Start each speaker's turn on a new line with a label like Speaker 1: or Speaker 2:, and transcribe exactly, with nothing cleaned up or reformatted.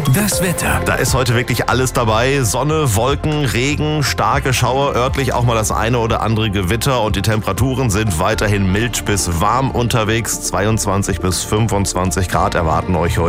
Speaker 1: Das Wetter.
Speaker 2: Da ist heute wirklich alles dabei. Sonne, Wolken, Regen, starke Schauer, örtlich auch mal das eine oder andere Gewitter und die Temperaturen sind weiterhin mild bis warm unterwegs. zweiundzwanzig bis fünfundzwanzig Grad erwarten euch heute.